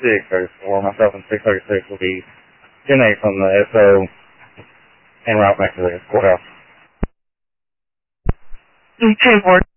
634. Myself and 636 will be 10-8 from the SO en route back to the courthouse. Okay, Ward.